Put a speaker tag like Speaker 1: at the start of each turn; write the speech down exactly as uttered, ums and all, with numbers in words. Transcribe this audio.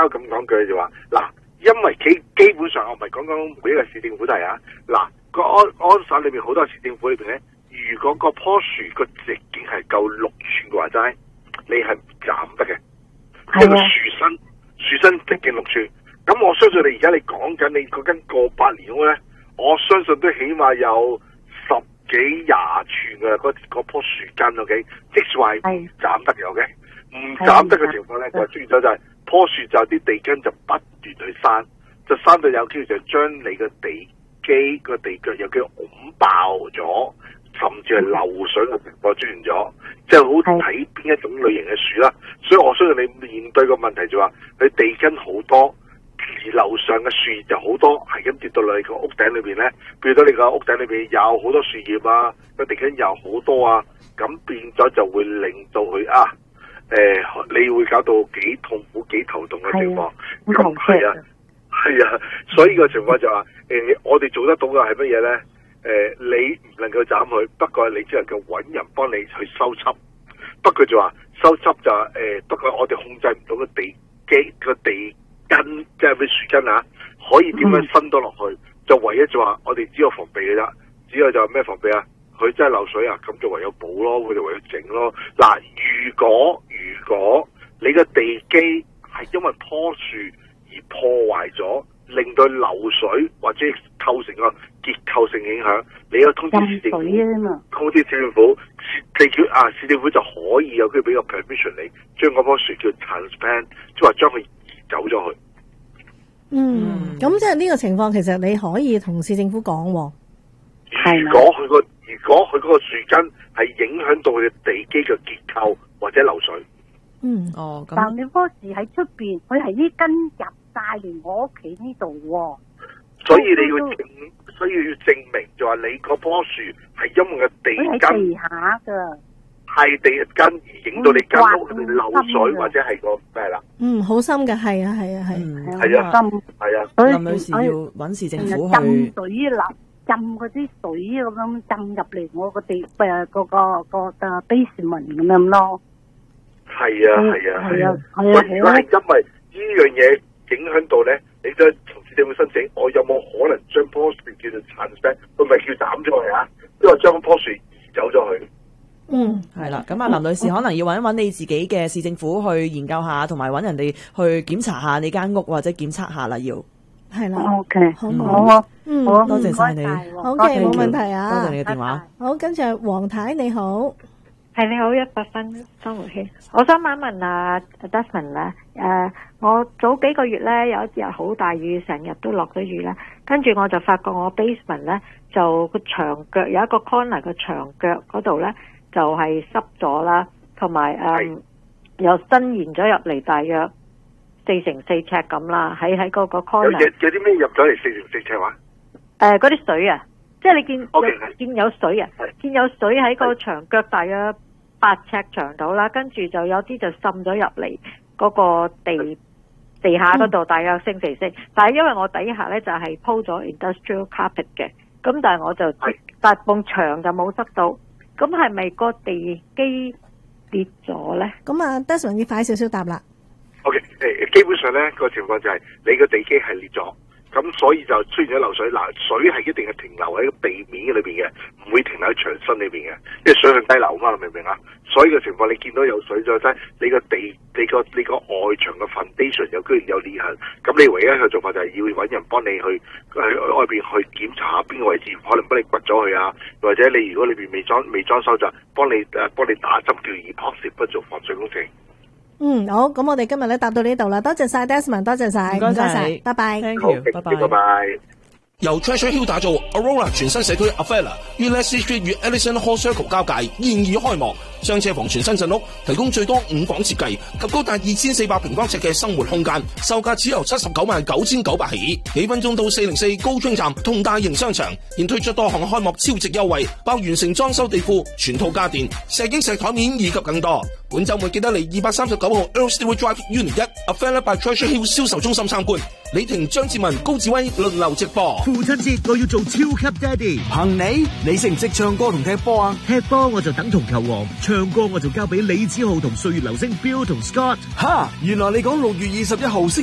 Speaker 1: 交咁講句就話，嗱，因為基基本上我唔係講講每一個市政府都係啊，嗱個安安省裏邊好多市政府裏邊咧，如果個棵樹個直徑係夠六寸嘅話齋，你係唔斬得嘅，即係個樹身樹身直徑六寸。咁我相信你而家你講緊你嗰根過百年屋咧，我相信都起碼有十幾廿寸嘅嗰嗰棵樹根 ，OK， 即係話係唔斬得嘅 ，OK， 唔斬得嘅情況咧，就出現咗就係棵樹就啲地根就不斷去生，就生到有機會就將你個地基個地腳有機會拱爆咗，甚至係漏水嘅情況出現咗，即係好睇邊一種類型嘅樹啦。所以我相信你面對個問題就話，佢地根好多。而樓上嘅樹葉就好多，係咁跌到落你個屋頂裏邊咧，變咗你個屋頂裏邊有好多樹葉啊，個地根又好多啊，咁變咗就會令到佢啊，誒、呃，你會搞到幾痛苦、幾頭痛嘅情況。咁係啊，係啊，所以個情況就話，誒、呃，我哋做得到嘅係乜嘢咧？誒、呃，你唔能夠斬佢，不過你只能夠揾人幫你去修葺。不過就話修葺就誒、呃，不過我哋控制唔到個地基個地。根即係咩樹根啊？可以點樣伸到落去？嗯、就唯一就話我哋只有防備嘅啫，只有就係咩防備啊？佢真係漏水啊，咁就唯有補咯，佢就唯有整咯。嗱，如果如果你嘅地基係因為棵樹而破壞咗，令到漏水或者構成個結構性影響，你要通知市政府，通知市政府，地叫啊市政府就可以有佢俾個 permission 你，將嗰棵樹叫 transplant， 即係話將佢走咗去。
Speaker 2: 嗯，咁即係呢個情況，其實你可以同市政府講。
Speaker 1: 如果佢個如果佢嗰個樹根係影響到佢嘅地基嘅結構或者流水。
Speaker 2: 嗯，
Speaker 3: 哦，咁。
Speaker 4: 但你棵樹喺出邊，佢係呢根入晒嚟我屋企呢度喎。
Speaker 1: 所以你要證，所以要證明就話你嗰棵樹係因為個地根。佢喺
Speaker 4: 地下㗎。係
Speaker 1: 地根而影到你間屋裏面漏水或者係個咩啦？
Speaker 2: 嗯，好深嘅，係啊，係啊，係。
Speaker 1: 係啊，深係啊。
Speaker 3: 林女士要揾市政府去
Speaker 4: 浸水流，浸嗰啲水咁樣浸入嚟我個地誒嗰個個誒 basement 咁樣咯。
Speaker 1: 係啊，係啊，係啊。
Speaker 4: 係啊，
Speaker 1: 如果係因為呢樣嘢影響到咧，你再同市政府申請，我有冇可能將棵樹叫做殘石？佢咪叫斬咗佢啊？因為將棵樹移走咗去。
Speaker 2: 嗯，
Speaker 3: 係啦，咁啊，林女士可能要揾一揾你自己嘅市政府去研究下，同埋揾人哋去檢查下你間屋或者檢測下啦，要
Speaker 2: 係啦。
Speaker 4: O K，好啊，嗯，
Speaker 3: 多謝晒你。
Speaker 2: O K，冇問題啊。
Speaker 3: 多謝你嘅電話。
Speaker 2: 好，跟住黃太你好，
Speaker 5: 係你好，一百分生活圈。我想問一問啊 Desmond 咧，誒，我早幾個月咧有一日好大雨，成日都落咗雨咧，跟住我就發覺我 basement 咧就個牆腳有一個 corner 個牆腳嗰度咧。就係濕咗啦，同埋誒又伸延咗入嚟，大約四乘四尺咁啦。喺喺嗰個 corner
Speaker 1: 有有啲咩入咗嚟四乘四尺話？
Speaker 5: 誒，嗰啲水啊，即係你見、
Speaker 1: okay.
Speaker 5: 有見有水啊，見有水喺個牆腳大約八尺長度啦，跟住就有啲就滲咗入嚟嗰個地地下嗰度，大約升四升。但係因為我底下咧就係鋪咗 industrial carpet 嘅，咁但係我就但係埲牆就冇塞到。咁係咪個地基跌咗咧？
Speaker 2: 咁啊 Desmond 要快少少答啦。
Speaker 1: OK， 誒，基本上咧個情況就係你個地基係裂咗，咁所以就出現咗漏水。嗱，水係一定係停留喺個地面嘅裏邊嘅，唔會停留喺牆身裏邊嘅，因為水向低流啊嘛，明唔明啊？所以個情況你見到有水咗咧，你個地、你個你個外牆嘅 foundation 有居然有裂痕，咁你唯一嘅做法就係要揾人幫你去去外邊去檢查下邊個位置，可能幫你掘咗佢啊，或者你如果裏邊未裝未裝修就幫你誒幫你打針叫 epoxy 不做防水工程。
Speaker 2: 嗯，好，咁我哋今日咧答到呢度啦，多謝晒 Desmond， 多謝晒，
Speaker 3: 唔該晒，
Speaker 2: 拜拜。
Speaker 3: Thank you，拜拜，
Speaker 1: 拜拜。
Speaker 6: 由 Treasure Hill 打造 Aurora 全新社區 Avella 於 Leslie Street 與 Ellison Hall Circle 交界，現已開幕。雙車房全新鎮屋，提供最多五房設計及高達二千四百平方尺嘅生活空間，售價只由七十九萬九千九百起。幾分鐘到四零四高春站同大型商場，現推出多項開幕超值優惠，包完成裝修地庫、全套家電、石英石台面以及更多。本週末記得嚟二百三十九號 Earl Stewart Drive Unit 一 Avella by Treasure Hill 銷售中心參觀。李婷、張志文、高志威輪流直播。
Speaker 7: 父親節我要做超級爹哋，憑你？你識唔識唱歌同踢波啊？踢波我就等同球王，唱歌我就交俾李子浩同歲月流星 Bill 同 Scott。
Speaker 8: 哈！原來你講六月二十一號星